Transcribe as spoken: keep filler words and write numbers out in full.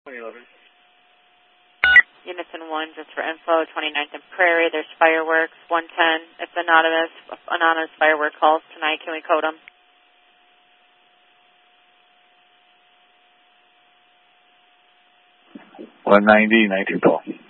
Unison one, just for info, twenty-ninth and Prairie, there's fireworks, one ten. It's anonymous, anonymous firework calls tonight. Can we code them? one ninety, nineteen call.